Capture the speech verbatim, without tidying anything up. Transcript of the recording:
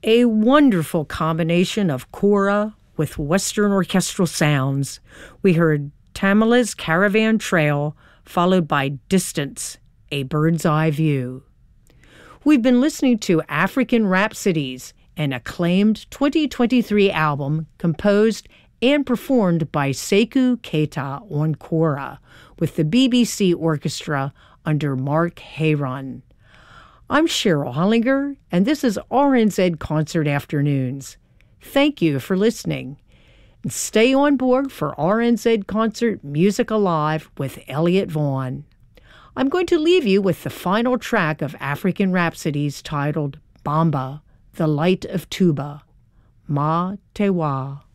A wonderful combination of kora with Western orchestral sounds. We heard Tamila's Caravan Trail, followed by Distance, A Bird's Eye View. We've been listening to African Rhapsodies, an acclaimed twenty twenty-three album composed and performed by Sekou Keita on kora with the B B C Orchestra under Mark Heron. I'm Cheryl Hollinger, and this is R N Z Concert Afternoons. Thank you for listening. And stay on board for R N Z Concert Music Alive with Elliot Vaughn. I'm going to leave you with the final track of African Rhapsodies titled Bamba, the Light of Tuba. Ma Tewa.